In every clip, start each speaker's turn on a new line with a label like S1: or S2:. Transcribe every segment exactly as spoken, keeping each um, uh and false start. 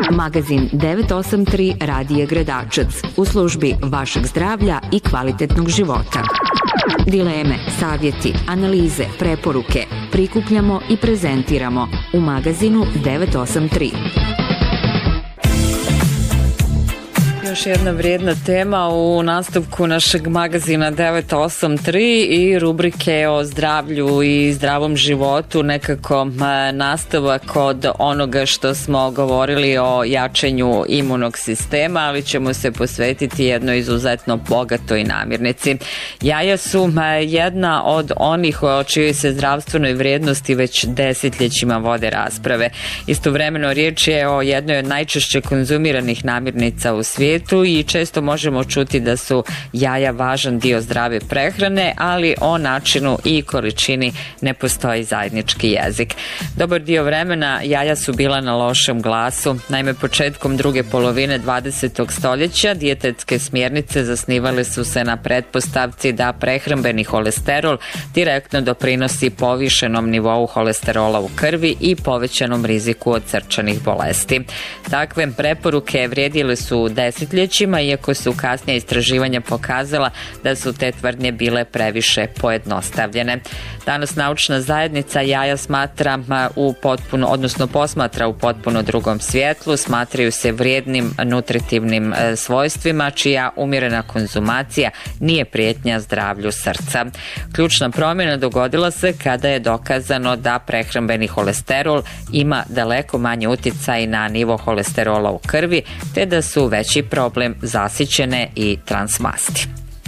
S1: Magazin devet osam tri Radija Gradačac u službi vašeg zdravlja i kvalitetnog života. Dileme, savjeti, analize, preporuke prikupljamo i prezentiramo u magazinu devet osam tri.
S2: Još jedna vrijedna tema u nastavku našeg magazina devet osam tri i rubrike o zdravlju i zdravom životu, nekako nastavak od onoga što smo govorili o jačanju imunog sistema, ali ćemo se posvetiti jednoj izuzetno bogatoj namirnici. Jaja su jedna od onih o čijoj se zdravstvenoj vrijednosti već desetljećima vode rasprave. Istovremeno riječ je o jednoj od najčešće konzumiranih namirnica u svijetu i često možemo čuti da su jaja važan dio zdrave prehrane, ali o načinu i količini ne postoji zajednički jezik. Dobar dio vremena jaja su bila na lošem glasu. Naime, početkom druge polovine dvadesetog stoljeća dijetetske smjernice zasnivale su se na pretpostavci da prehrambeni holesterol direktno doprinosi povišenom nivou holesterola u krvi i povećanom riziku od srčanih bolesti. Takve preporuke vrijedile su desetljećima, iako su kasnije istraživanja pokazala da su te tvrdnje bile previše pojednostavljene. Danas naučna zajednica jaja smatra u potpuno, odnosno posmatra u potpuno drugom svjetlu, smatraju se vrijednim nutritivnim svojstvima čija umjerena konzumacija nije prijetnja zdravlju srca. Ključna promjena dogodila se kada je dokazano da prehrambeni holesterol ima daleko manji utjecaj na nivo holesterola u krvi, te da su veći problem zasićene i transmasti.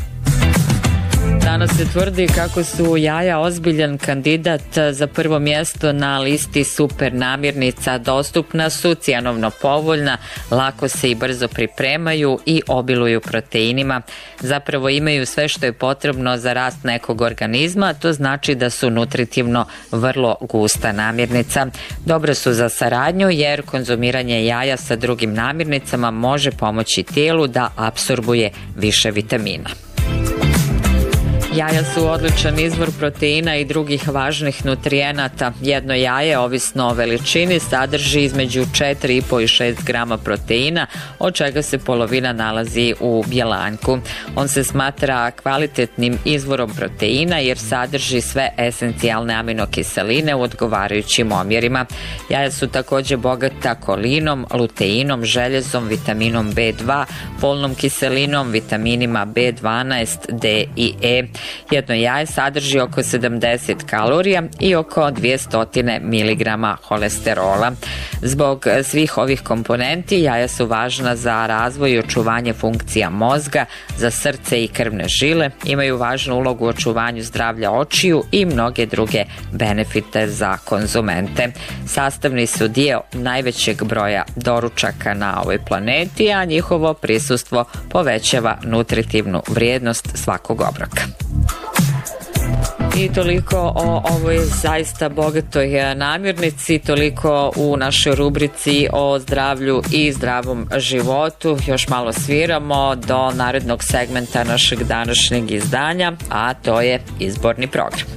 S2: Danas se tvrdi kako su jaja ozbiljan kandidat za prvo mjesto na listi super namirnica. Dostupna su, cjenovno povoljna, lako se i brzo pripremaju i obiluju proteinima. Zapravo imaju sve što je potrebno za rast nekog organizma, to znači da su nutritivno vrlo gusta namirnica. Dobre su za saradnju jer konzumiranje jaja sa drugim namirnicama može pomoći tijelu da apsorbuje više vitamina. Jaja su odličan izvor proteina i drugih važnih nutrijenata. Jedno jaje, ovisno o veličini, sadrži između četiri i po i šest grama proteina, od čega se polovina nalazi u bjelanku. On se smatra kvalitetnim izvorom proteina jer sadrži sve esencijalne aminokiseline u odgovarajućim omjerima. Jaja su također bogata kolinom, luteinom, željezom, vitaminom be dva, folnom kiselinom, vitaminima be dvanaest, D i E. Jedno jaje sadrži oko sedamdeset kalorija i oko dvjesto miligrama holesterola. Zbog svih ovih komponenti jaja su važna za razvoj i očuvanje funkcija mozga, za srce i krvne žile, imaju važnu ulogu u očuvanju zdravlja očiju i mnoge druge benefite za konzumente. Sastavni su dio najvećeg broja doručaka na ovoj planeti, a njihovo prisustvo povećava nutritivnu vrijednost svakog obroka. I toliko o ovoj zaista bogatoj namirnici, toliko u našoj rubrici o zdravlju i zdravom životu. Još malo sviramo do narednog segmenta našeg današnjeg izdanja, a to je izborni program.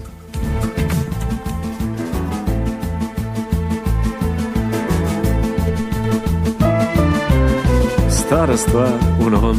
S3: Stara stvar u novom